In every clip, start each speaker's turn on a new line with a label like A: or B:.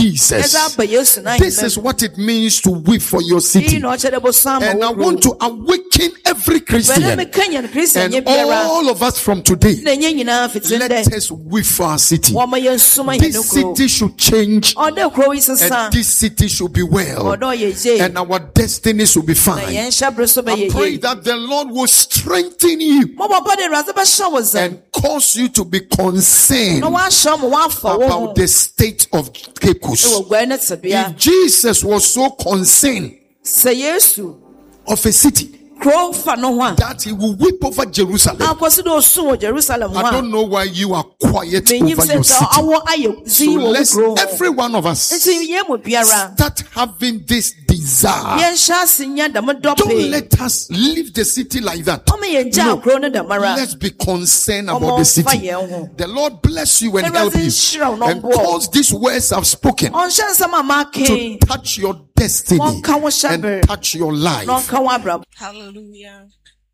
A: Jesus. This is what it means to weep for your city. And I want to awaken every Christian and all of us from today. Let us weep for our city. This city should change, and this city should be well, and our destiny should be fine. I pray that the Lord will strengthen you and cause you to be concerned about the state of Cape Coast. If Jesus was so concerned of a city that he will weep over Jerusalem, I don't know why you are quiet over your city. So let's every one of us start having this desire. Don't let us leave the city like that. No. Let's be concerned about the city. The Lord bless you and help you, and cause these words I've spoken to touch your destiny and touch your life.
B: Hallelujah.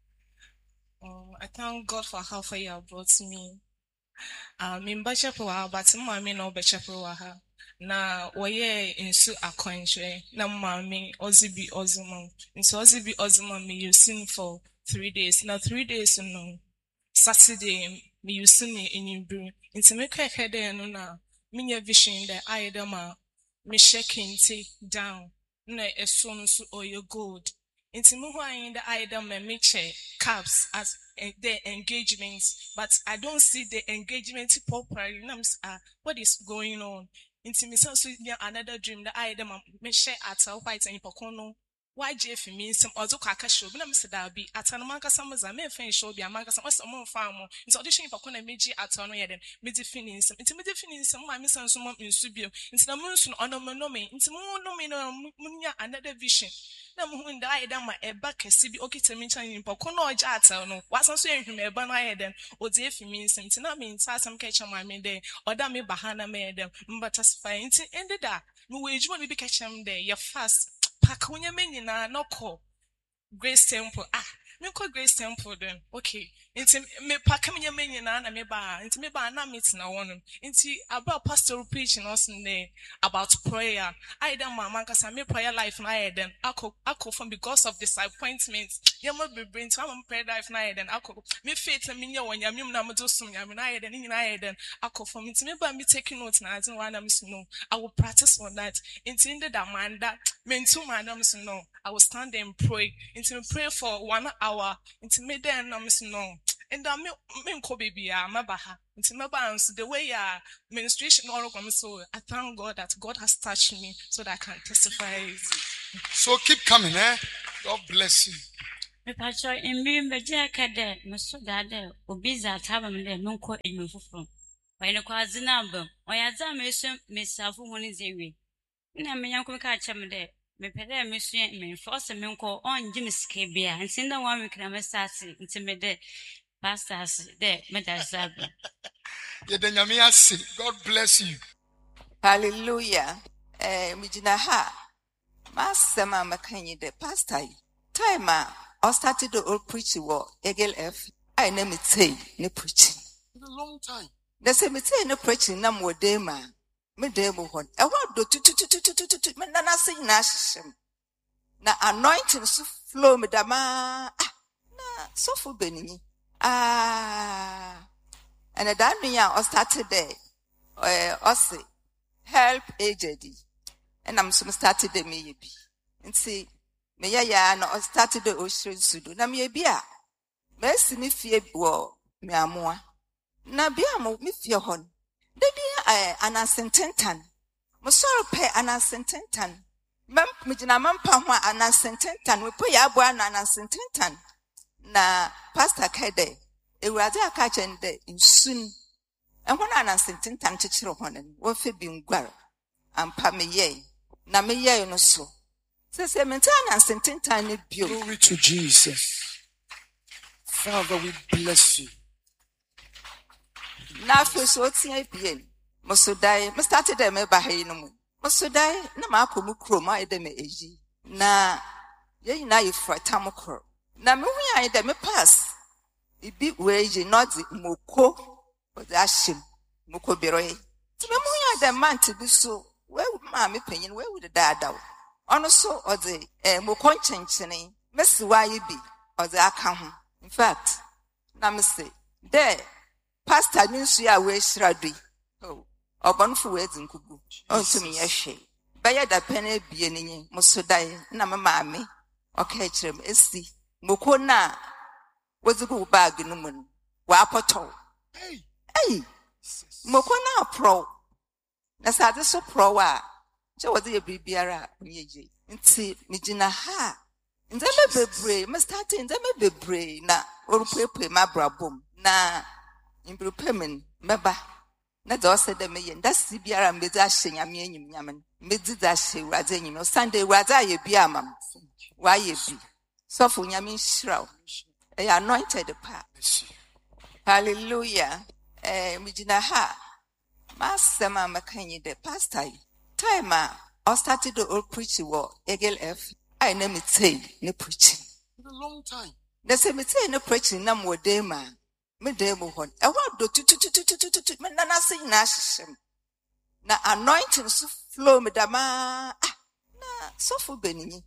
B: I thank God for how far you have brought me. In Bachapua, but Mammy no Bachapua. Na waye insu akwanhwe na mama ozibi ozumam nso ozibi ozumam me using for 3 days. Now 3 days no Saturday me using in bru nti me kwekede no na me vision that I ma me shaking down na eso no so oyo gold nti me hwan that I me check caps as the engagements, but I don't see the engagement properly. What is going on? Intimacy another dream that I me share at a white and Pocono. Why Jeff means some other kaka show, but I'm said I'll be at Anamaka Summers. I may finish show be a manga some farm. It's audition Pocona Meji at Tonoyed, Midi Finis, intimate Finis, some my miss and some in Subio, into the moon on a nome, into Munya another vision. Na muhu ndai da ma eba kesi bi okitamicha ni poko no oja atel no wasanso ehwem eba no ayeden odi efimi nsem tina me nta asam ka echa ma me de oda me bahana me dem mbata sifai nti endeda me wejuma me bi ka chem de ya fast pak wonya me nyina noko Grace Temple me ko Grace Temple then okay nti me pak me nyina na me ba nti me ba na meet na won nti about pastoral preaching also about prayer I dan mama kasa me prayer life na then akọ from because of disappointment yama be brain to am prayer life na then akọ me faith me nya wonyamem na me do sum nyame na then nyina then akọ from nti me ba me taking note na azin one am no I will practice on that nti in the demand me ntu madam so no I will stand and pray nti me pray for 1 hour nti me then am so no and me nko baby mabaha nti mabalance the way ministration all come so I thank God that God has touched me so that I can testify.
A: So keep coming, God bless you.
C: Me pacho imbi mbeje kade meso dade obiza taba me de nko enwufufo wa ne kwa zinamba oyaza me safu honi zewe na me yanko ka chem de me pede me sua me force me nko on jim ske bia nsinda wa me kra me sase nti me de pastors there,
A: God bless you.
D: Hallelujah. Mijina ha. Masama makanyi de pastor. Time I started the old preaching war. Egel F. I name it say ne preaching.
A: In a long time.
D: They say me say ne preaching na mo de ma. Me de mo hon. I want do me na say na shishem. Na anointing so flow me da ma. Na so fu benini. And a damn I started there. Also, help AJD. And I'm so started the maybe. And see, me ya no started the ocean sudo. Na me bia. Mercy me fear wo me amoa. Na bia mo me fear hon. De bia an asententan. Mo sorrow pay an asententan. Mem me jina mampa ho an asententan. We pay ya bo an asententan. Na pastor kede ewurade akache nde nsun ehona anansentin tam chechire honen wo fe bi ngwar ampa me ye na me ye no so se me tan anansentin tan ne bio.
A: Glory to Jesus. Father, we bless you.
D: Na fe so tie bien mo so dai me started dem e ba ha no mo so dai na ma akomu krom a ede me eji na ye na yefra tamokro na me hu ya ede me pass ibi weji not moko o da shim moko beroy ti me hu ya de man ti bi so where mammy penny, where would the dad out? On so or the more conscience, Miss why you be, or the account. In fact, Namaste, there, Pastor Nunsia, where Shradi, oh, or Bonfu Weds in Kubu, oh, to me a shame. By that penny being Mosodai, Nama mammy, or catch him, see, Mokona was a good bag in the moon, Wapato. Hey, Mokona pro. Nasade so pro wa. Je wodi ebibiara onyeje. Nti mijina ha. Nze me bebre, me start nze me bebre na orupepe mabrabom. Na imbrupemen meba. Na do se de me ye. Nda si biara mbedi ahye nyame anyim nyame. Mbedi da hye wade anyim. O Sunday wade aye bi amam. Wa ye bi. So fu nyame nhyira. E anointed pa. Hallelujah. Mijina ha. Masama makanyi de pastor. Time I started the old preaching war. Egel F. I name it say no preaching.
A: A long time.
D: They say me say no preaching na mo de ma. Me de mo hon. E wa do tu me na say na hyehyem. Na anointing so flow me da ma. Na so fu benini.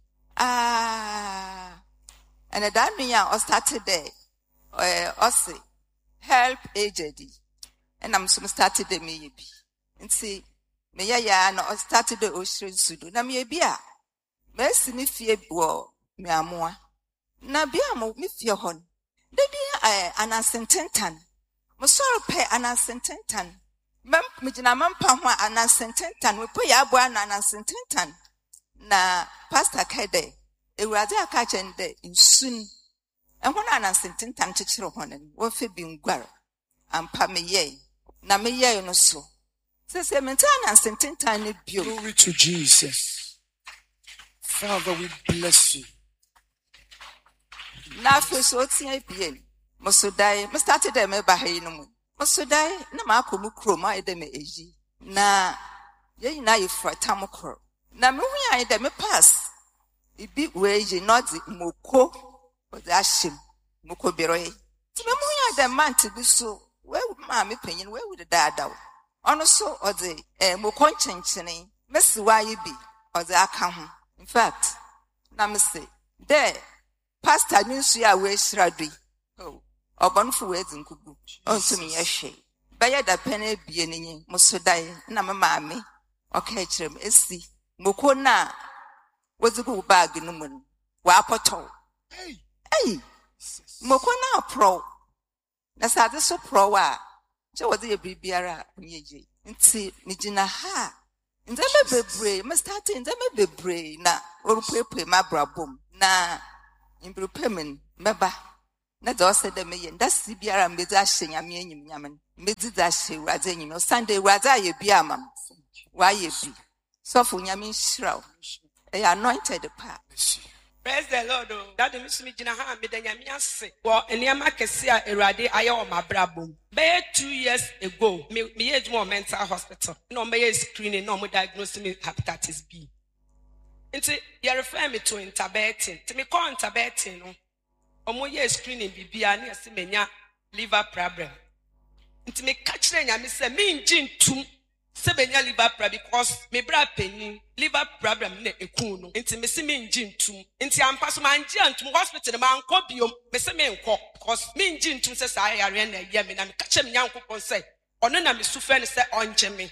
D: And that me I started there. Us help aged. And I'm so started the me be. And see, me ya no started the ocean sudu. Na me bia. Me si me fie bo me amoa. Na bia mo me fie hon. De bia anasententan. Mo sorry pe anasententan. Me jina mampa ho anasententan. We po ya abo anasententan. Na pastor kede. Ewurade aka chende insun. E ho na anasententan chichiro honen. Wo fe bi ngwar. Ampa me ye. Na me ye no so. Say mentana sententan bio.
A: Glory to Jesus. Father, we bless you.
D: Na fe so tia bien. Mo so dai, me started dem e ba ha no mu. Mo so dai na ma akomu kro ma e dem eji. Na ye na ye frata mo kro. Na me hu ya dem pass. Ibi weji not moko o da shim. Moko biroye. Ti me hu ya dem man ti bi so. Where mammy penny, where would the dad out? On so or the more conscience, Miss why you be, or the account. In fact, Namaste, there, Pastor Nunsia, where Shradi, oh, or Bonfu Weds in Kubu, oh, to me a shame. By that penny being Mosodai, Nama mammy, or catch him, see, Mokona was a good bag in the moon. Wapato. Hey, Mokona pro. Nasade so pro wa. Je wodi ebibiara onyeje. Nti mijina ha. Nze me bebre, me start nze me bebre na orupepe mabrabom. Na imbrupemen meba. Na do se de me ye. Nda si biara mbedi ahye nyame anyim nyame. Mbedi da hye wade anyim. O Sunday wade aye bi amam. Wa ye bi. So fu nyame nhyira. E anointed pa.
E: Praise the Lord. That the Miss Mijina ha me denya mi ase. Wo eniama kese a Erade aye o mabrabom. Be 2 years ago, me age more mental hospital. No me screening, no me diagnose me hepatitis B. Nti you refer me to interbetin. Ti me call interbetin no. Omo ye screening bibia na ase menya liver problem. Nti me catch nya me say me ngin tum sebenya liver problem because me bra penin liver problem na ekun no. Nti me se me ngin tum. Nti ampa so manje antum hospital man ko biom me se me nko because me ngin tum se sa yare na ye me na me catch me nyankopon say ono na me sufe ne say onche me.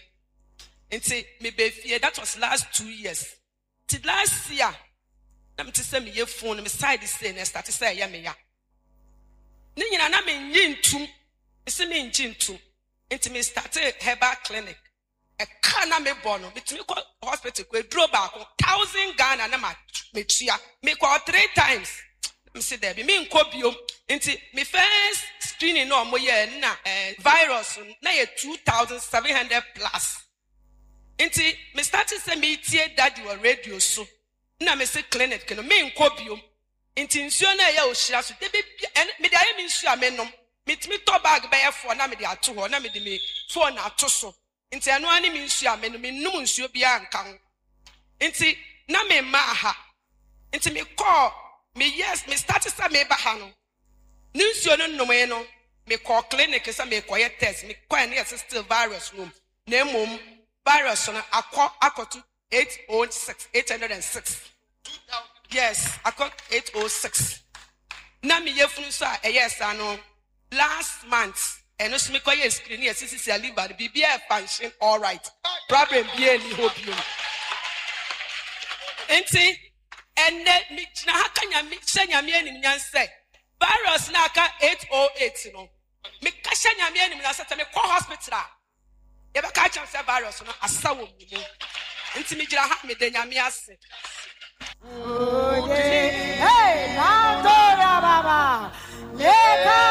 E: Nti me be fie that was last 2 years. Till last year na me te say me ye phone me side say na start say ye me ya. Ni nyina na me ngin tum. Me se me ngin tum. Nti me started herbal clinic. A kana me bono, between hospital, we drove back 1,000 Ghana na me chia. Me call 3 times. Me say there be me nkobio. Nti me first screening no mo ye na virus na ye 2,700 plus. Nti me started say me tie daddy on radio so. Na me say clinic no me nkobio. Nti nsuo na ye o hira so. De be me dey me nsuo amenom. Me timi to bag be ye for na me dey ato ho na me dey me phone ato so. Inti anu ani mi nsuo amenu mi num nsuo bia nka ho. Inti na me ma ha. Inti me call me yes me start say me ba ha no. Ni nsuo no nnom no me call clinic say me call test me call na yes still virus room. Na emom virus on akọ to 806. Yes, akọ 806. Na me yefunu so a yes ano last month eno so me koye screen e sisi liver the BBF function all right. Problem bi eni hobi. Enti enne mi gina haka nyame nyame enim nyanse virus na aka 808 no me ka nyame enim nyanse te me call hospital e be ka cham se virus no asawo mi mo enti mi gina ha me de nyame ase
F: hey na to ya baba